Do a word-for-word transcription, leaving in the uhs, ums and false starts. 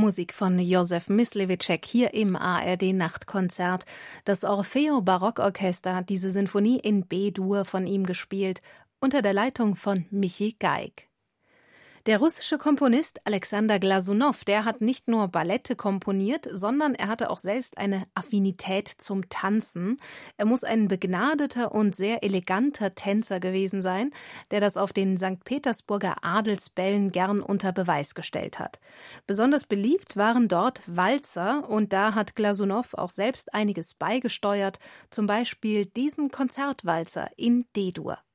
Musik von Josef Myslewitschek hier im A R D-Nachtkonzert. Das Orfeo Barockorchester hat diese Sinfonie in B-Dur von ihm gespielt, unter der Leitung von Michi Geig. Der russische Komponist Alexander Glasunow, der hat nicht nur Ballette komponiert, sondern er hatte auch selbst eine Affinität zum Tanzen. Er muss ein begnadeter und sehr eleganter Tänzer gewesen sein, der das auf den Sankt Petersburger Adelsbällen gern unter Beweis gestellt hat. Besonders beliebt waren dort Walzer, und da hat Glasunow auch selbst einiges beigesteuert, zum Beispiel diesen Konzertwalzer in D-Dur.